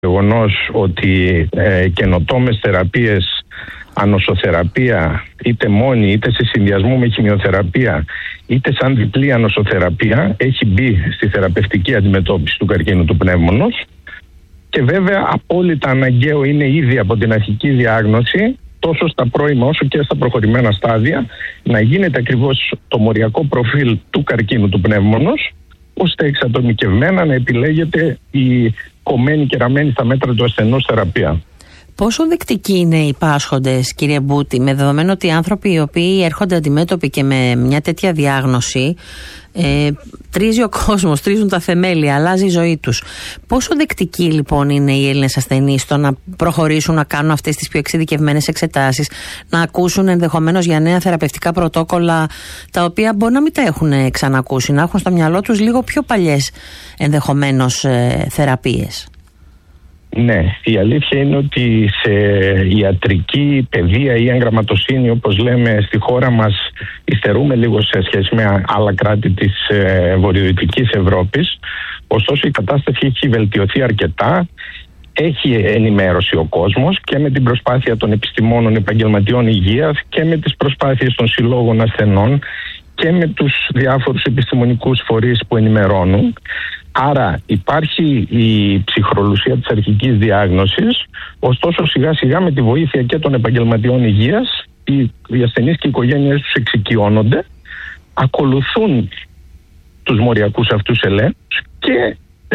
γεγονός ότι καινοτόμες θεραπείες, ανοσοθεραπεία, είτε μόνη είτε σε συνδυασμό με χημειοθεραπεία είτε σαν διπλή ανοσοθεραπεία, έχει μπει στη θεραπευτική αντιμετώπιση του καρκίνου του πνεύμονος. Και βέβαια απόλυτα αναγκαίο είναι ήδη από την αρχική διάγνωση, τόσο στα πρώιμα όσο και στα προχωρημένα στάδια, να γίνεται ακριβώς το μοριακό προφίλ του καρκίνου του πνεύμονος, ώστε εξατομικευμένα να επιλέγεται η κομμένη και ραμμένη στα μέτρα του ασθενούς θεραπεία. Πόσο δεκτικοί είναι οι πάσχοντες, κύριε Μπούτη, με δεδομένο ότι οι άνθρωποι οι οποίοι έρχονται αντιμέτωποι και με μια τέτοια διάγνωση, τρίζει ο κόσμος, τρίζουν τα θεμέλια, αλλάζει η ζωή τους. Πόσο δεκτικοί λοιπόν είναι οι Έλληνες ασθενείς στο να προχωρήσουν να κάνουν αυτές τις πιο εξειδικευμένες εξετάσεις, να ακούσουν ενδεχομένως για νέα θεραπευτικά πρωτόκολλα, τα οποία μπορεί να μην τα έχουν ξανακούσει, να έχουν στο μυαλό τους λίγο πιο παλιές ενδεχομένως θεραπείες? Ναι, η αλήθεια είναι ότι σε ιατρική, παιδεία ή εγγραμματοσύνη, όπως λέμε στη χώρα μας, υστερούμε λίγο σε σχέση με άλλα κράτη της βορειοδυτικής Ευρώπης. Ωστόσο η κατάσταση έχει βελτιωθεί αρκετά. Έχει ενημέρωση ο κόσμος και με την προσπάθεια των επιστημόνων επαγγελματιών υγείας και με τις προσπάθειες των συλλόγων ασθενών και με τους διάφορους επιστημονικούς φορείς που ενημερώνουν. Άρα υπάρχει η ψυχρολουσία της αρχικής διάγνωσης, ωστόσο σιγά σιγά με τη βοήθεια και των επαγγελματιών υγείας οι ασθενείς και οι οικογένειες τους εξοικειώνονται, ακολουθούν τους μοριακούς αυτούς ελέγχους και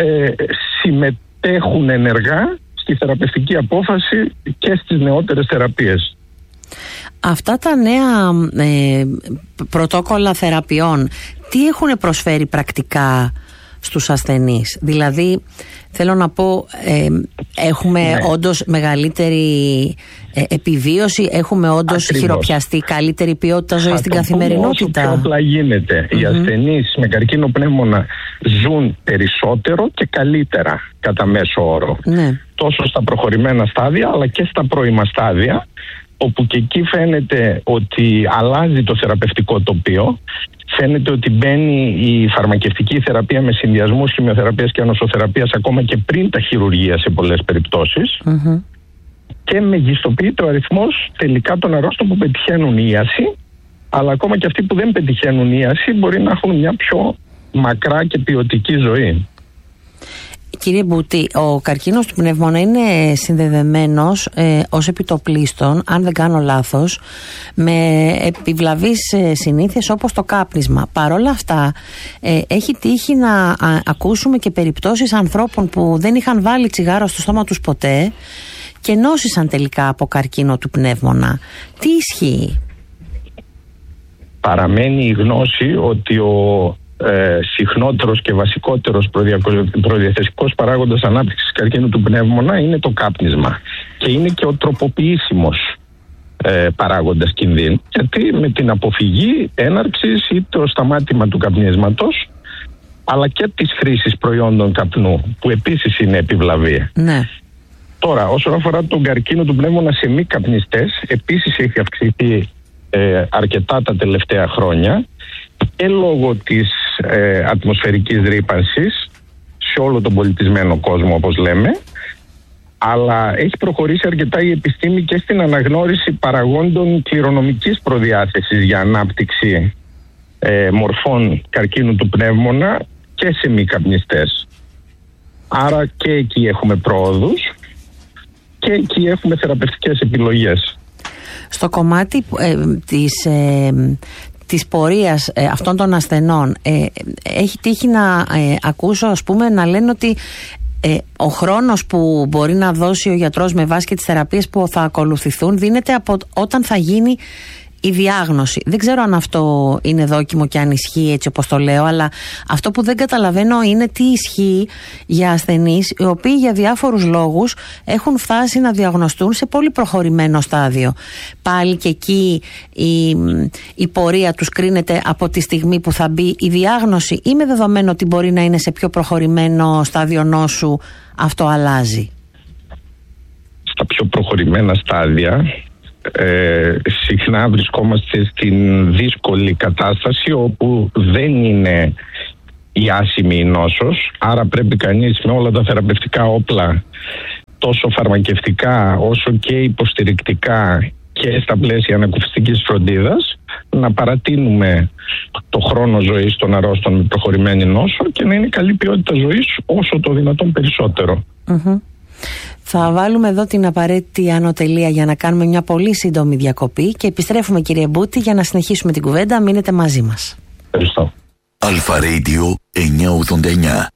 συμμετέχουν ενεργά στη θεραπευτική απόφαση και στις νεότερες θεραπείες. Αυτά τα νέα πρωτόκολλα θεραπείων, τι έχουν προσφέρει πρακτικά στους ασθενείς? Δηλαδή, θέλω να πω, έχουμε όντως μεγαλύτερη επιβίωση, έχουμε όντως χειροπιαστεί καλύτερη ποιότητα ζωής στην καθημερινότητα? Όσο πιο απλά γίνεται. Οι ασθενείς με καρκίνο πνεύμονα ζουν περισσότερο και καλύτερα κατά μέσο όρο. Ναι. Τόσο στα προχωρημένα στάδια αλλά και στα πρώιμα στάδια, όπου και εκεί φαίνεται ότι αλλάζει το θεραπευτικό τοπίο. Φαίνεται ότι μπαίνει η φαρμακευτική θεραπεία με συνδυασμούς χημειοθεραπείας και ανοσοθεραπείας ακόμα και πριν τα χειρουργία σε πολλές περιπτώσεις. Και μεγιστοποιείται ο αριθμός τελικά των αρρώστων που πετυχαίνουν ίαση, αλλά ακόμα και αυτοί που δεν πετυχαίνουν ίαση μπορεί να έχουν μια πιο μακρά και ποιοτική ζωή. Κύριε Μπούτη, ο καρκίνος του πνεύμονα είναι συνδεδεμένος ως επιτοπλίστων, αν δεν κάνω λάθος, με επιβλαβείς συνήθειες όπως το κάπνισμα. Παρόλα αυτά, έχει τύχει να ακούσουμε και περιπτώσεις ανθρώπων που δεν είχαν βάλει τσιγάρο στο στόμα τους ποτέ και νόσησαν τελικά από καρκίνο του πνεύμονα. Τι ισχύει? Παραμένει η γνώση ότι ο συχνότερος και βασικότερος προδιαθεσικός παράγοντας ανάπτυξης καρκίνου του πνεύμονα είναι το κάπνισμα και είναι και ο τροποποιήσιμος παράγοντας κινδύνου, γιατί με την αποφυγή έναρξης ή το σταμάτημα του καπνίσματος αλλά και της χρήσης προϊόντων καπνού που επίσης είναι επιβλαβή. Ναι. Τώρα, όσον αφορά τον καρκίνο του πνεύμονα σε μη καπνιστές, επίσης έχει αυξηθεί αρκετά τα τελευταία χρόνια και λόγω της ατμοσφαιρικής ρύπανσης σε όλο τον πολιτισμένο κόσμο, όπως λέμε, αλλά έχει προχωρήσει αρκετά η επιστήμη και στην αναγνώριση παραγόντων κληρονομικής προδιάθεσης για ανάπτυξη μορφών καρκίνου του πνεύμονα και σε μη καπνιστές. Άρα και εκεί έχουμε πρόοδους και εκεί έχουμε θεραπευτικές επιλογές. Στο κομμάτι της πορείας αυτών των ασθενών, έχει τύχει να ακούσω, ας πούμε, να λένε ότι ο χρόνος που μπορεί να δώσει ο γιατρός με βάση και τις θεραπείες που θα ακολουθηθούν δίνεται από όταν θα γίνει η διάγνωση. Δεν ξέρω αν αυτό είναι δόκιμο και αν ισχύει έτσι όπως το λέω, αλλά αυτό που δεν καταλαβαίνω είναι τι ισχύει για ασθενείς οι οποίοι για διάφορους λόγους έχουν φτάσει να διαγνωστούν σε πολύ προχωρημένο στάδιο. Πάλι και εκεί η πορεία τους κρίνεται από τη στιγμή που θα μπει η διάγνωση, ή με δεδομένο ότι μπορεί να είναι σε πιο προχωρημένο στάδιο νόσου αυτό αλλάζει? Στα πιο προχωρημένα στάδια συχνά βρισκόμαστε στην δύσκολη κατάσταση όπου δεν είναι η άσημη η νόσος. Άρα πρέπει κανείς με όλα τα θεραπευτικά όπλα, τόσο φαρμακευτικά όσο και υποστηρικτικά και στα πλαίσια ανακουφιστικής φροντίδας, να παρατείνουμε το χρόνο ζωής των αρρώστων με προχωρημένη νόσο και να είναι καλή ποιότητα ζωής όσο το δυνατόν περισσότερο. Θα βάλουμε εδώ την απαραίτητη ανωτελεία για να κάνουμε μια πολύ σύντομη διακοπή και επιστρέφουμε, κύριε Μπούτη, για να συνεχίσουμε την κουβέντα. Μείνετε μαζί μας. Ευχαριστώ. Αλφα Radio 989.